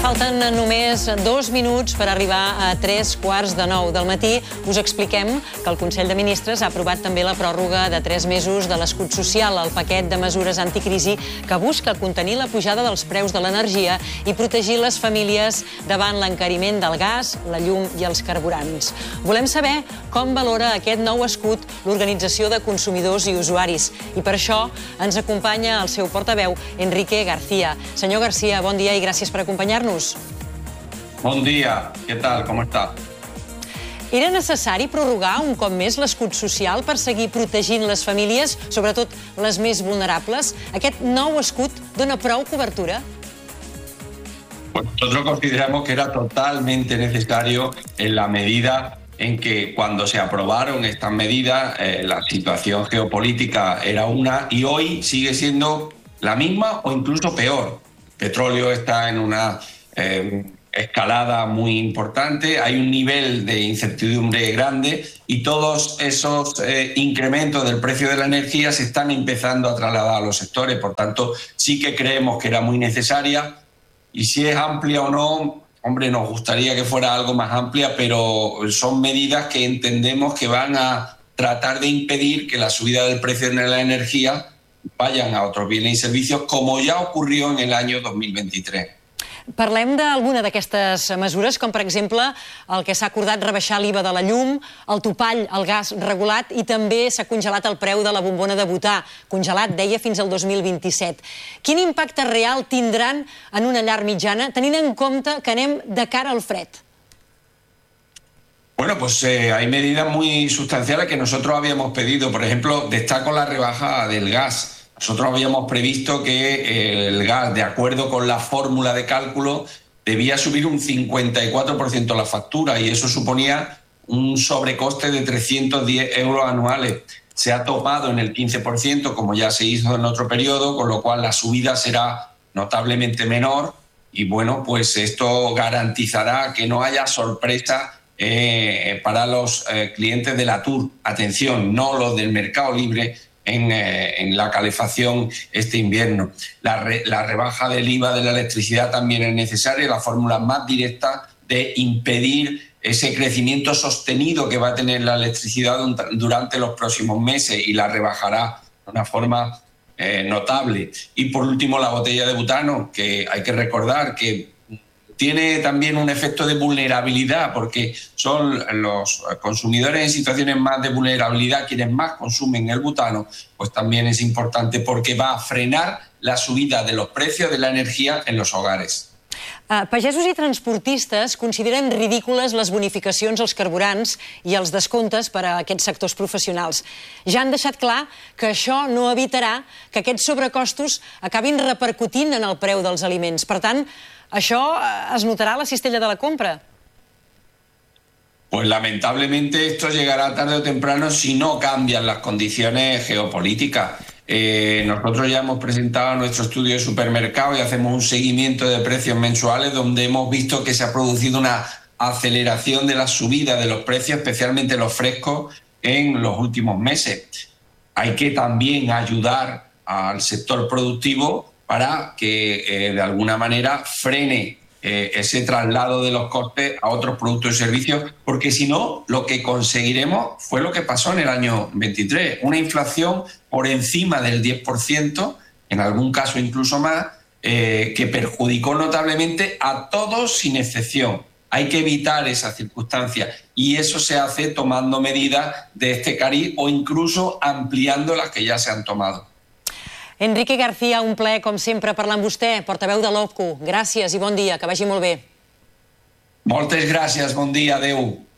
Falten només 2 minuts per arribar a 3:15 del matí. Us expliquem que el Consell de Ministres ha aprovat també la pròrroga de 3 mesos de l'escut social, el paquet de mesures anticrisi que busca contenir la pujada dels preus de l'energia i protegir les famílies davant l'encariment del gas, la llum i els carburants. Volem saber com valora aquest nou escut l'Organització de Consumidors i Usuaris. I per això ens acompanya el seu portaveu, Enrique García. Senyor García, bon dia i gràcies per acompanyar-nos. Bon dia, què tal, com està? Era necessari prorrogar un cop més l'escut social per seguir protegint les famílies, sobretot les més vulnerables? Aquest nou escut dona prou cobertura? Pues nosotros consideramos que era totalmente necesario en la medida en que cuando se aprobaron estas medidas la situación geopolítica era una y hoy sigue siendo la misma o incluso peor. El petróleo está en una escalada muy importante, hay un nivel de incertidumbre grande y todos esos incrementos del precio de la energía se están empezando a trasladar a los sectores. Por tanto, sí que creemos que era muy necesaria y si es amplia o no, hombre, nos gustaría que fuera algo más amplia, pero son medidas que entendemos que van a tratar de impedir que la subida del precio de la energía vayan a otros bienes y servicios, como ya ocurrió en el año 2023. Parlem d'alguna d'aquestes mesures, com per exemple el que s'ha acordat rebaixar l'IVA de la llum, el topall al gas regulat i també s'ha congelat el preu de la bombona de butà, congelat, deia, fins al 2027. Quin impacte real tindran en una llar mitjana, tenint en compte que anem de cara al fred? Bueno, pues hay medidas muy sustanciales que nosotros habíamos pedido. Por ejemplo, destaco la rebaja del gas. Nosotros habíamos previsto que el gas, de acuerdo con la fórmula de cálculo, debía subir un 54% la factura y eso suponía un sobrecoste de 310 euros anuales. Se ha topado en el 15%, como ya se hizo en otro periodo, con lo cual la subida será notablemente menor y bueno, pues esto garantizará que no haya sorpresa para los clientes de la TUR. Atención, no los del mercado libre, en la calefacción este invierno. La rebaja del IVA de la electricidad también es necesaria, la fórmula más directa de impedir ese crecimiento sostenido que va a tener la electricidad durante los próximos meses y la rebajará de una forma notable. Y por último, la botella de butano, que hay que recordar que tiene también un efecto de vulnerabilidad porque son los consumidores en situaciones más de vulnerabilidad quienes más consumen el butano, pues también es importante porque va a frenar la subida de los precios de la energía en los hogares. Pagesos i transportistes consideren ridícules les bonificacions als carburants i els descomptes per a aquests sectors professionals. Ja han deixat clar que això no evitarà que aquests sobrecostos acabin repercutint en el preu dels aliments. Per tant, això es notarà a la cistella de la compra? Pues lamentablemente esto llegará tarde o temprano si no cambian las condiciones geopolíticas. Nosotros ya hemos presentado nuestro estudio de supermercado y hacemos un seguimiento de precios mensuales donde hemos visto que se ha producido una aceleración de la subida de los precios, especialmente los frescos, en los últimos meses. Hay que también ayudar al sector productivo para que de alguna manera frene ese traslado de los costes a otros productos y servicios, porque si no, lo que conseguiremos fue lo que pasó en el año 23, una inflación por encima del 10%, en algún caso incluso más, que perjudicó notablemente a todos sin excepción. Hay que evitar esa circunstancia y eso se hace tomando medidas de este cariz o incluso ampliando las que ya se han tomado. Enrique García, un plaer, com sempre, parlar amb vostè, portaveu de l'OPCO. Gràcies i bon dia, que vagi molt bé. Moltes gràcies, bon dia, adeu.